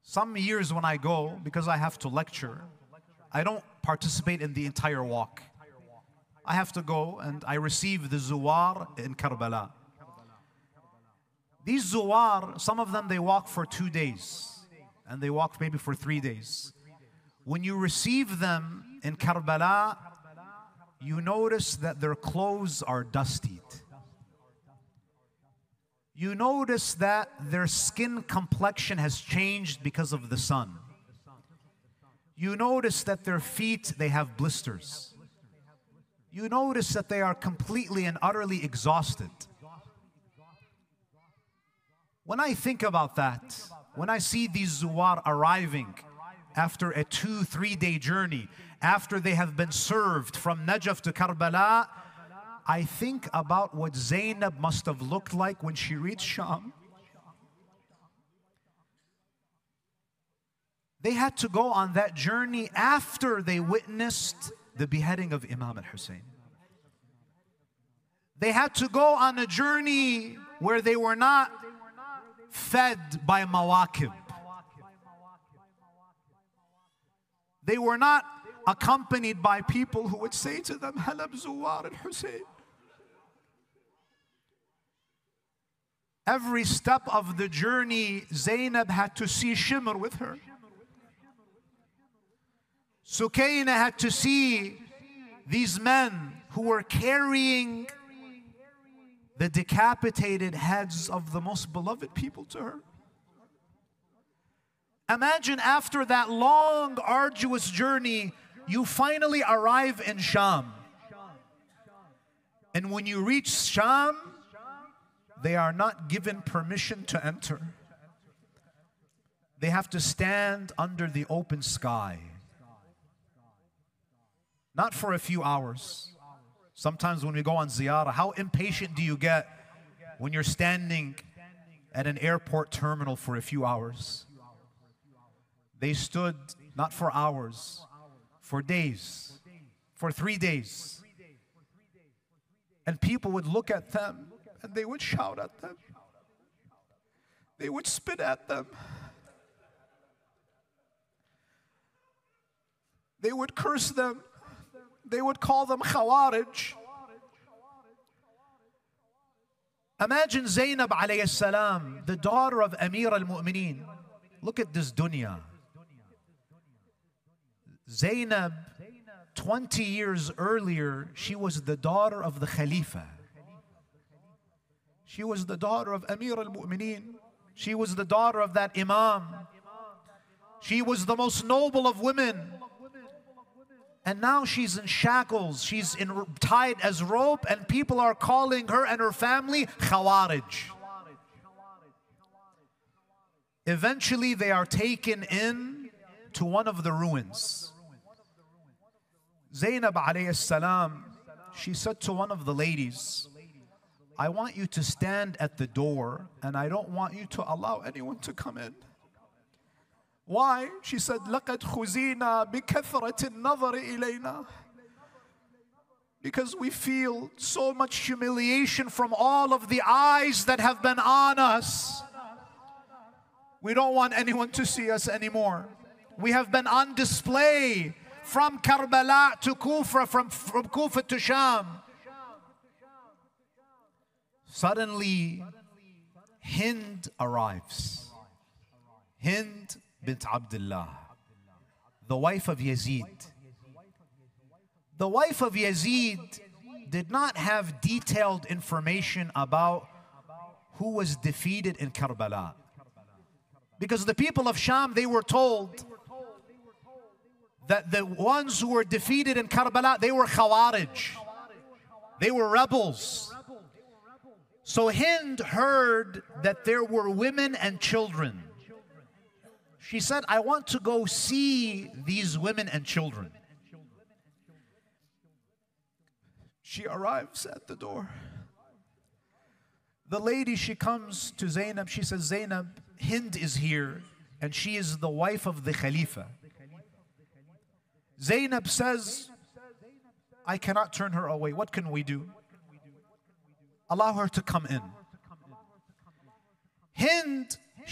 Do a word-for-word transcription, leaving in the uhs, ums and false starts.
Some years when I go, because I have to lecture, I don't participate in the entire walk. I have to go and I receive the Zuwar in Karbala. These Zuwar, some of them they walk for two days and they walk maybe for three days. When you receive them in Karbala, you notice that their clothes are dusty. You notice that their skin complexion has changed because of the sun. You notice that their feet, they have blisters. You notice that they are completely and utterly exhausted. When I think about that, when I see these Zuwar arriving after a two, three day journey, after they have been served from Najaf to Karbala, I think about what Zainab must have looked like when she reached Sham. They had to go on that journey after they witnessed the beheading of Imam al-Hussein. They had to go on a journey where they were not fed by mawakib. They were not accompanied by people who would say to them, Halab Zuwar al-Hussein. Every step of the journey, Zainab had to see Shimr with her. Sukayna had to see these men who were carrying the decapitated heads of the most beloved people to her. Imagine after that long, arduous journey, you finally arrive in Sham. And when you reach Sham, they are not given permission to enter. They have to stand under the open sky. Not for a few hours. Sometimes when we go on ziyarah, how impatient do you get when you're standing at an airport terminal for a few hours? They stood not for hours, for days, for three days. And people would look at them and they would shout at them. They would spit at them. They would curse them. They would call them Khawarij. Imagine Zainab alayhi salam, the daughter of Amir al-Mu'mineen. Look at this dunya. Zainab, twenty years earlier, she was the daughter of the Khalifa. She was the daughter of Amir al-Mu'mineen. She was the daughter of that Imam. She was the most noble of women. And now she's in shackles. She's in, tied as rope, and people are calling her and her family Khawarij. Eventually, they are taken in to one of the ruins. Zainab alayhi salam, she said to one of the ladies, I want you to stand at the door, and I don't want you to allow anyone to come in. Why? She said, لَقَدْ خُزِينَا بِكَثْرَةِ النَّظَرِ إِلَيْنَا. Because we feel so much humiliation from all of the eyes that have been on us. We don't want anyone to see us anymore. We have been on display from Karbala to Kufa, from, from Kufa to Sham. Suddenly, Hind arrives. Hind bint Abdullah, the wife of Yazid. The wife of Yazid did not have detailed information about who was defeated in Karbala. Because the people of Sham, they were told that the ones who were defeated in Karbala, they were Khawarij. They were rebels. So Hind heard that there were women and children. She said, I want to go see these women and children. She arrives at the door. The lady, she comes to Zainab. She says, Zainab, Hind is here, and she is the wife of the Khalifa. Zainab says, I cannot turn her away. What can we do? Allow her to come in. Hind